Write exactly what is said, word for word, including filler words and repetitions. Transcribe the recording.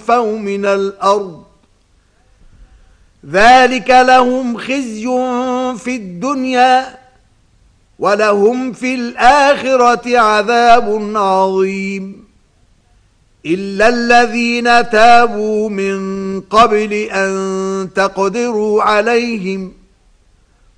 تنفوا من الأرض ذلك لهم خزي في الدنيا ولهم في الآخرة عذاب عظيم إلا الذين تابوا من قبل أن تقدروا عليهم